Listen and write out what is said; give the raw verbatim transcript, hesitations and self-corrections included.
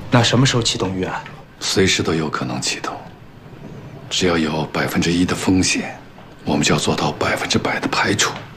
那什么时候启动预案？ 随时都有可能启动。只要有百分之一的风险，我们就要做到百分之百的排除。